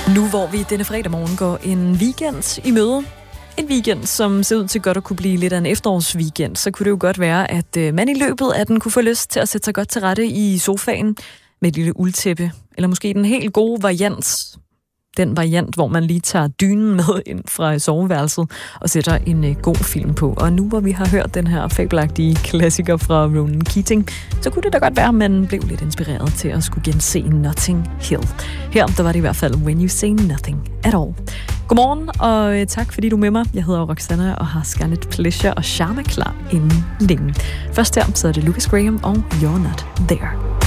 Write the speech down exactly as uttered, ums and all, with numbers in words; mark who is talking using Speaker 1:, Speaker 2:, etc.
Speaker 1: Nu hvor vi denne fredag morgen går en weekend i møde, en weekend, som ser ud til godt at kunne blive lidt af en efterårsweekend, så kunne det jo godt være, at man i løbet af den kunne få lyst til at sætte sig godt til rette i sofaen med et lille uldtæppe, eller måske den helt gode variant, den variant, hvor man lige tager dynen med ind fra soveværelset og sætter en uh, god film på. Og nu hvor vi har hørt den her fabelagtige klassiker fra Ronan Keating, så kunne det da godt være, at man blev lidt inspireret til at skulle gense Notting Hill. Her der var det i hvert fald When You Say Nothing At All. Godmorgen, og uh, tak fordi du er med mig. Jeg hedder Roxanna og har Scarlet Pleasure og Charme klar inden længe. Først her så er det Lucas Graham og You're Not There.